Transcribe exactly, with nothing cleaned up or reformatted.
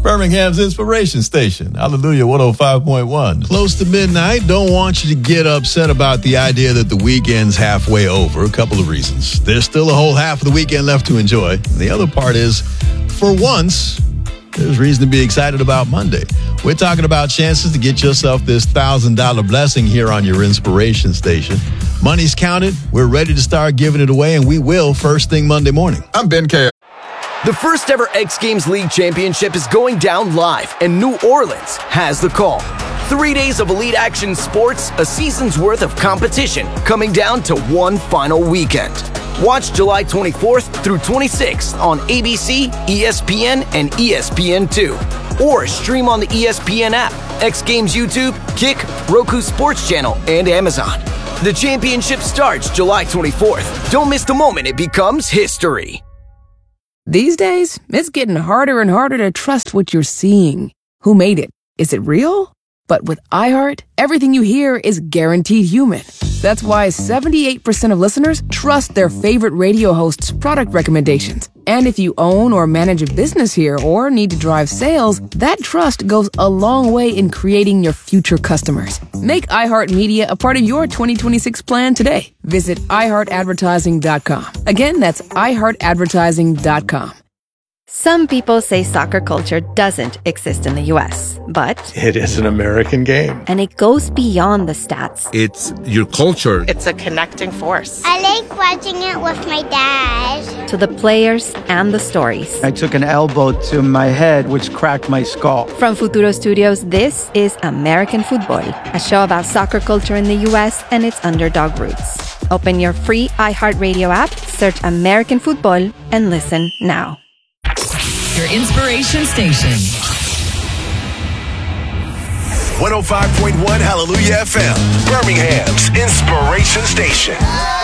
Birmingham's Inspiration Station. Hallelujah, one oh five point one. Close to midnight. Don't want you to get upset about the idea that the weekend's halfway over. A couple of reasons. There's still a whole half of the weekend left to enjoy. The other part is, for once, there's reason to be excited about Monday. We're talking about chances to get yourself this one thousand dollars blessing here on your Inspiration Station. Money's counted. We're ready to start giving it away, and we will first thing Monday morning. I'm Ben K. The first ever X Games League Championship is going down live, and New Orleans has the call. Three days of elite action sports, a season's worth of competition, coming down to one final weekend. Watch July twenty-fourth through twenty-sixth on A B C, E S P N, and E S P N two. Or stream on the E S P N app, X Games YouTube, Kick, Roku Sports Channel, and Amazon. The championship starts July twenty-fourth. Don't miss the moment it becomes history. These days, it's getting harder and harder to trust what you're seeing. Who made it? Is it real? But with iHeart, everything you hear is guaranteed human. That's why seventy-eight percent of listeners trust their favorite radio host's product recommendations. And if you own or manage a business here or need to drive sales, that trust goes a long way in creating your future customers. Make iHeartMedia a part of your twenty twenty-six plan today. Visit i heart advertising dot com. Again, that's i heart advertising dot com. Some people say soccer culture doesn't exist in the U S, but it is an American game. And it goes beyond the stats. It's your culture. It's a connecting force. I like watching it with my dad. To the players and the stories. I took an elbow to my head, which cracked my skull. From Futuro Studios, this is American Football, a show about soccer culture in the U S and its underdog roots. Open your free iHeartRadio app, search American Football, and listen now. Your Inspiration Station. one oh five point one Hallelujah F M, Birmingham's Inspiration Station.